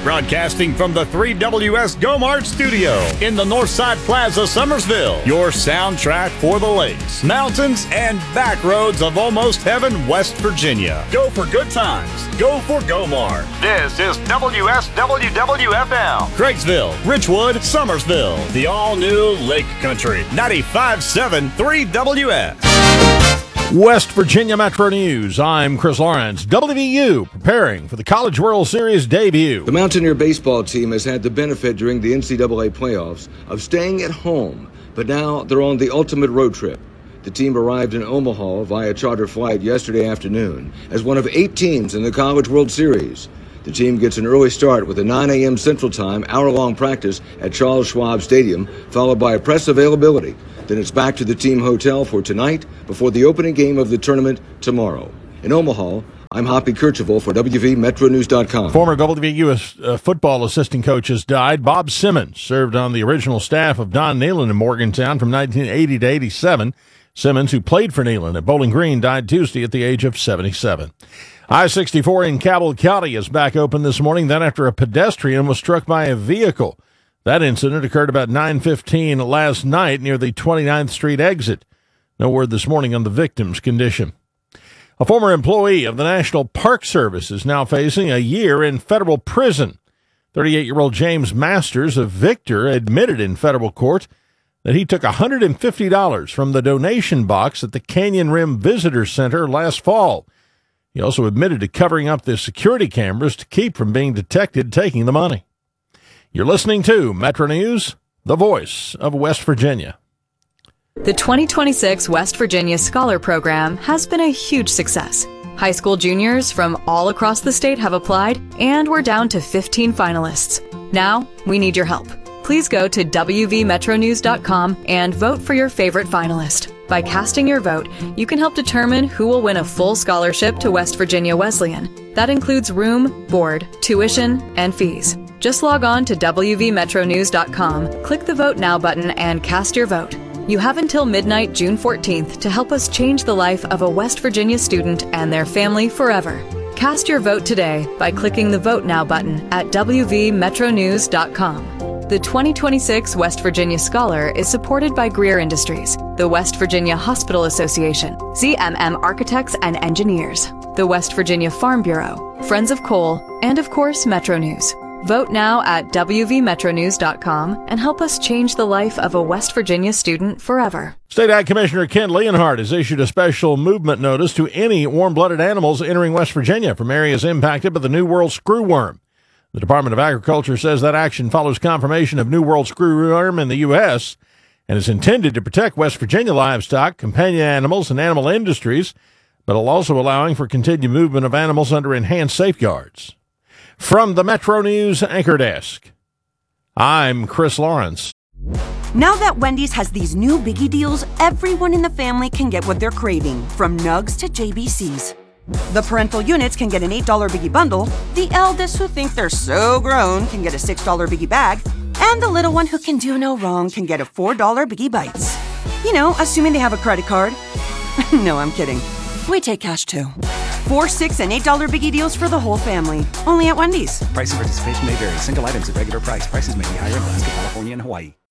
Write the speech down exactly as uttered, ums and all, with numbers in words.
Broadcasting from the three W S GoMart studio in the Northside Plaza, Summersville. Your soundtrack for the lakes, mountains, and back roads of almost heaven, West Virginia. Go for good times. Go for GoMart. This is W S W W F M. Craigsville, Richwood, Summersville. The all-new Lake Country. ninety-five point seven three W S. West Virginia Metro News. I'm Chris Lawrence. W V U preparing for the College World Series debut. The Mountaineer baseball team has had the benefit during the N C double A playoffs of staying at home, but now they're on the ultimate road trip. The team arrived in Omaha via charter flight yesterday afternoon as one of eight teams in the College World Series. The team gets an early start with a nine a.m. Central Time hour-long practice at Charles Schwab Stadium, followed by a press availability. Then it's back to the team hotel for tonight before the opening game of the tournament tomorrow. In Omaha, I'm Hoppy Kercheval for W V Metro News dot com. Former W V U uh, football assistant coach has died. Bob Simmons served on the original staff of Don Neyland in Morgantown from nineteen eighty to eighty-seven. Simmons, who played for Neyland at Bowling Green, died Tuesday at the age of seventy-seven. I sixty-four in Cabell County is back open this morning, then after a pedestrian was struck by a vehicle. That incident occurred about nine fifteen last night near the twenty-ninth Street exit. No word this morning on the victim's condition. A former employee of the National Park Service is now facing a year in federal prison. thirty-eight-year-old James Masters of Victor admitted in federal court that he took one hundred fifty dollars from the donation box at the Canyon Rim Visitor Center last fall. He also admitted to covering up the security cameras to keep from being detected taking the money. You're listening to Metro News, the voice of West Virginia. The twenty twenty-six West Virginia Scholar Program has been a huge success. High school juniors from all across the state have applied, and we're down to fifteen finalists. Now, we need your help. Please go to W V Metro News dot com and vote for your favorite finalist. By casting your vote, you can help determine who will win a full scholarship to West Virginia Wesleyan. That includes room, board, tuition, and fees. Just log on to W V Metro News dot com, click the Vote Now button, and cast your vote. You have until midnight, June fourteenth, to help us change the life of a West Virginia student and their family forever. Cast your vote today by clicking the Vote Now button at W V Metro News dot com. The twenty twenty-six West Virginia Scholar is supported by Greer Industries, the West Virginia Hospital Association, Z M M Architects and Engineers, the West Virginia Farm Bureau, Friends of Coal, and of course, Metro News. Vote now at W V Metro News dot com and help us change the life of a West Virginia student forever. State Ag Commissioner Ken Leonhardt has issued a special movement notice to any warm-blooded animals entering West Virginia from areas impacted by the New World screwworm. The Department of Agriculture says that action follows confirmation of New World screwworm in the U S and is intended to protect West Virginia livestock, companion animals, and animal industries, but will also allowing for continued movement of animals under enhanced safeguards. From the Metro News Anchor Desk, I'm Chris Lawrence. Now that Wendy's has these new biggie deals, everyone in the family can get what they're craving, from nugs to J B Cs. The parental units can get an eight dollar biggie bundle, the eldest who think they're so grown can get a six dollar biggie bag, and the little one who can do no wrong can get a four dollar biggie bites. You know, assuming they have a credit card. No, I'm kidding. We take cash too. Four, six, and eight dollar biggie deals for the whole family. Only at Wendy's. Price and participation may vary. Single items at regular price. Prices may be higher in Alaska, California, and Hawaii.